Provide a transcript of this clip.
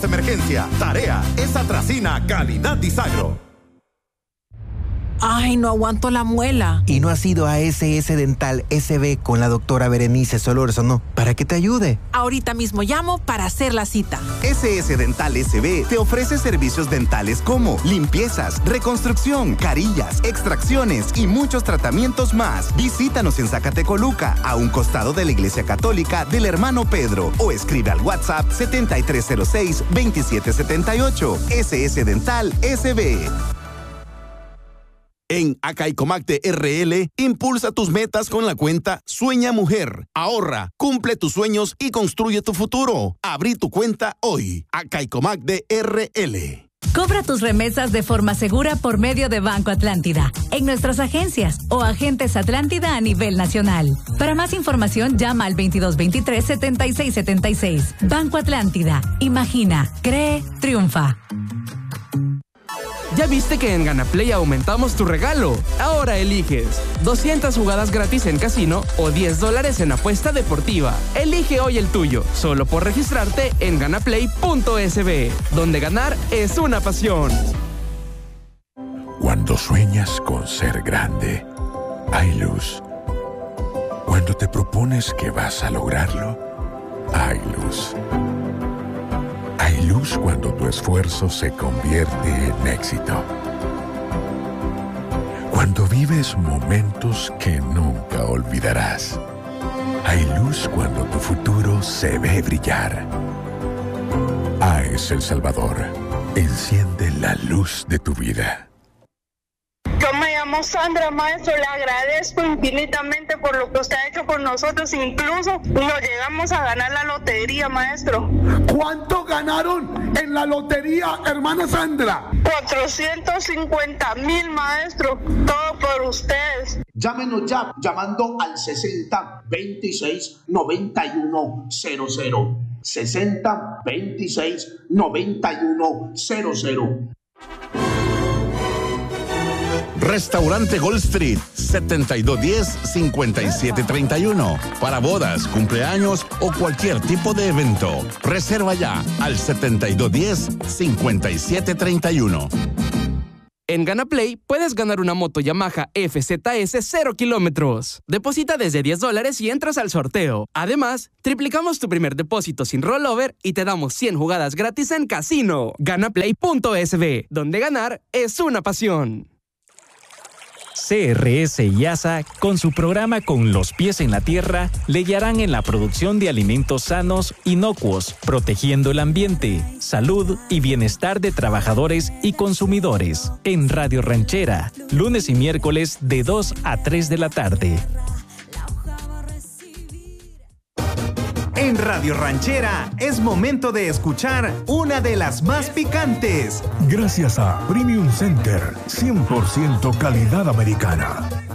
postemergencia. Tarea es atracina, calidad Disagro. Ay, no aguanto la muela. ¿Y no has ido a SS Dental SB con la doctora Berenice Solórzano para que te ayude? Ahorita mismo llamo para hacer la cita. SS Dental SB te ofrece servicios dentales como limpiezas, reconstrucción, carillas, extracciones y muchos tratamientos más. Visítanos en Zacatecoluca, a un costado de la Iglesia Católica del Hermano Pedro, o escribe al WhatsApp 7306-2778. SS Dental SB. En Acaicomacte RL, impulsa tus metas con la cuenta Sueña Mujer. Ahorra, cumple tus sueños y construye tu futuro. Abrí tu cuenta hoy. Acaicomacte RL. Cobra tus remesas de forma segura por medio de Banco Atlántida, en nuestras agencias o agentes Atlántida a nivel nacional. Para más información, llama al 2223-7676. Banco Atlántida. Imagina, cree, triunfa. ¿Ya viste que en Ganaplay aumentamos tu regalo? Ahora eliges 200 jugadas gratis en casino o $10 en apuesta deportiva. Elige hoy el tuyo, solo por registrarte en ganaplay.sb, donde ganar es una pasión. Cuando sueñas con ser grande, hay luz. Cuando te propones que vas a lograrlo, hay luz. Hay luz cuando tu esfuerzo se convierte en éxito. Cuando vives momentos que nunca olvidarás. Hay luz cuando tu futuro se ve brillar. AES El Salvador. Enciende la luz de tu vida. Yo me llamo Sandra, maestro, le agradezco infinitamente por lo que usted ha hecho por nosotros, incluso nos llegamos a ganar la lotería, maestro. ¿Cuánto ganaron en la lotería, hermana Sandra? 450,000, maestro, todo por ustedes. Llámenos ya, llamando al 60269100. 60269100. Restaurante Gold Street, 7210-5731. Para bodas, cumpleaños o cualquier tipo de evento. Reserva ya al 7210-5731. En Ganaplay puedes ganar una moto Yamaha FZS 0 kilómetros. Deposita desde $10 y entras al sorteo. Además, triplicamos tu primer depósito sin rollover y te damos 100 jugadas gratis en casino. Ganaplay.sb, donde ganar es una pasión. CRS y ASA, con su programa Con los pies en la tierra, le guiarán en la producción de alimentos sanos, inocuos, protegiendo el ambiente, salud y bienestar de trabajadores y consumidores. En Radio Ranchera, lunes y miércoles de 2 a 3 de la tarde. En Radio Ranchera es momento de escuchar una de las más picantes. Gracias a Premium Center, 100% calidad americana.